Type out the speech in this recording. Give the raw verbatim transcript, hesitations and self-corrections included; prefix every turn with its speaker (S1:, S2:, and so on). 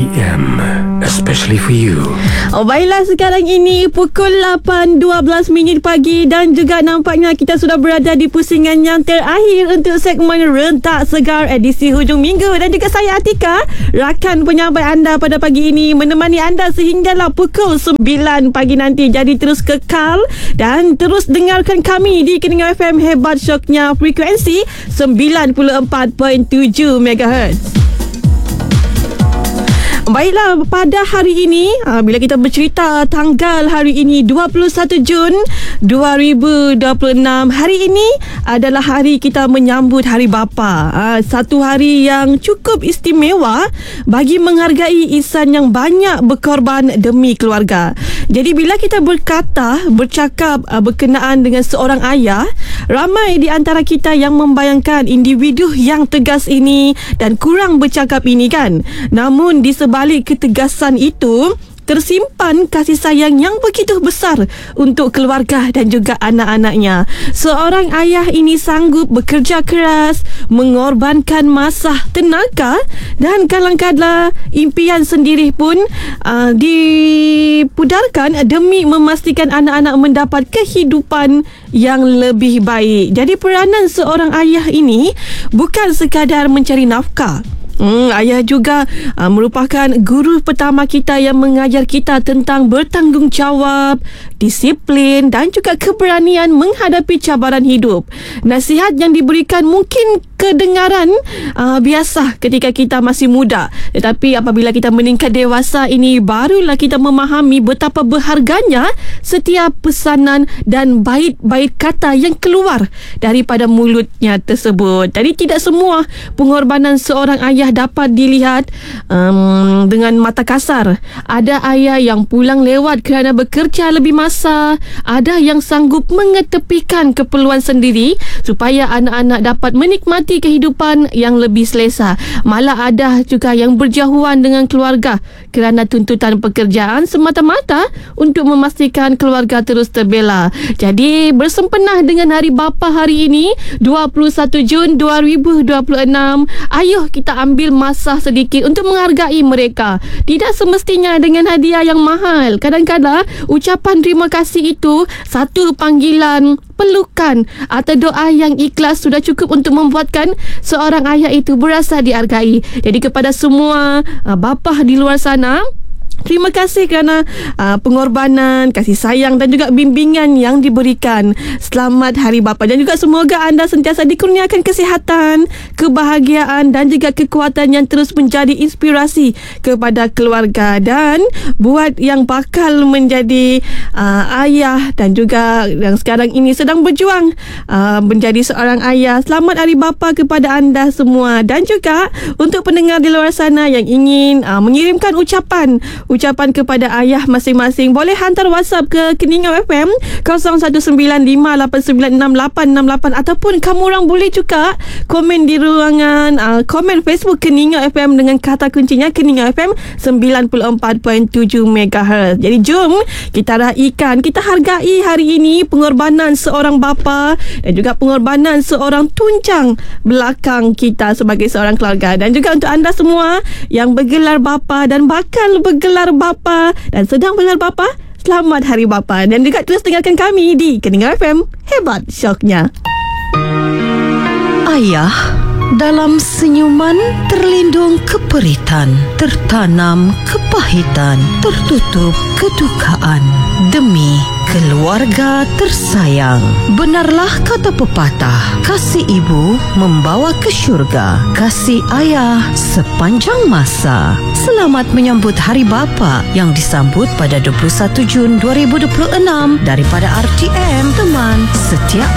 S1: M, especially for you.
S2: Oh, baiklah, sekarang ini pukul lapan dua belas minit pagi dan juga nampaknya kita sudah berada di pusingan yang terakhir untuk segmen Rentak Segar edisi hujung minggu, dan juga saya Atika, rakan penyampai anda pada pagi ini, menemani anda sehinggalah pukul sembilan pagi nanti. Jadi terus kekal dan terus dengarkan kami di Keningau F M, hebat syoknya frekuensi sembilan puluh empat perpuluhan tujuh megahertz. Baiklah, pada hari ini, bila kita bercerita tanggal hari ini dua puluh satu Jun dua ribu dua puluh enam, hari ini adalah hari kita menyambut Hari Bapa. Satu hari yang cukup istimewa bagi menghargai insan yang banyak berkorban demi keluarga. Jadi bila kita berkata, bercakap berkenaan dengan seorang ayah, ramai di antara kita yang membayangkan individu yang tegas ini dan kurang bercakap ini kan. Namun di balik ketegasan itu tersimpan kasih sayang yang begitu besar untuk keluarga dan juga anak-anaknya. Seorang ayah ini sanggup bekerja keras, mengorbankan masa, tenaga dan kadang-kadang impian sendiri pun uh, dipudarkan demi memastikan anak-anak mendapat kehidupan yang lebih baik. Jadi peranan seorang ayah ini bukan sekadar mencari nafkah. Hmm, ayah juga uh, merupakan guru pertama kita yang mengajar kita tentang bertanggungjawab, disiplin dan juga keberanian menghadapi cabaran hidup. Nasihat yang diberikan mungkin kedengaran uh, biasa ketika kita masih muda, tetapi apabila kita meningkat dewasa ini, barulah kita memahami betapa berharganya setiap pesanan dan bait-bait kata yang keluar daripada mulutnya tersebut. Jadi tidak semua pengorbanan seorang ayah dapat dilihat um, dengan mata kasar. Ada ayah yang pulang lewat kerana bekerja lebih masa, ada yang sanggup mengetepikan keperluan sendiri supaya anak-anak dapat menikmati kehidupan yang lebih selesa. Malah ada juga yang berjauhan dengan keluarga kerana tuntutan pekerjaan semata-mata untuk memastikan keluarga terus terbela. Jadi bersempena dengan Hari Bapa hari ini dua puluh satu Jun dua ribu dua puluh enam, ayuh kita ambil masa sedikit untuk menghargai mereka. Tidak semestinya dengan hadiah yang mahal. Kadang-kadang ucapan terima kasih itu satu panggilan, pelukan atau doa yang ikhlas sudah cukup untuk membuatkan seorang ayah itu berasa dihargai. Jadi kepada semua uh, bapa di luar sana, terima kasih kerana uh, pengorbanan, kasih sayang dan juga bimbingan yang diberikan. Selamat Hari Bapa, dan juga semoga anda sentiasa dikurniakan kesihatan, kebahagiaan dan juga kekuatan yang terus menjadi inspirasi kepada keluarga. Dan buat yang bakal menjadi uh, ayah dan juga yang sekarang ini sedang berjuang uh, menjadi seorang ayah, selamat Hari Bapa kepada anda semua. Dan juga untuk pendengar di luar sana yang ingin uh, mengirimkan ucapan ucapan kepada ayah masing-masing, boleh hantar WhatsApp ke Keningau F M kosong satu sembilan lima lapan sembilan enam lapan enam lapan, ataupun kamu orang boleh juga komen di ruangan uh, komen Facebook Keningau F M dengan kata kuncinya Keningau F M sembilan puluh empat perpuluhan tujuh megahertz. Jadi jom kita raikan, kita hargai hari ini pengorbanan seorang bapa dan juga pengorbanan seorang tunjang belakang kita sebagai seorang keluarga. Dan juga untuk anda semua yang bergelar bapa dan bakal bergelar bapa dan sedang bergelar bapa, selamat Hari Bapa. Dan juga terus dengarkan kami di Keningau F M, hebat syoknya.
S3: Ayah, dalam senyuman terlindung keperitan, tertanam kepahitan, tertutup kedukaan demi keluarga tersayang. Benarlah kata pepatah, kasih ibu membawa ke syurga, kasih ayah sepanjang masa. Selamat menyambut Hari Bapa yang disambut pada dua puluh satu Jun dua ribu dua puluh enam daripada R T M, teman setia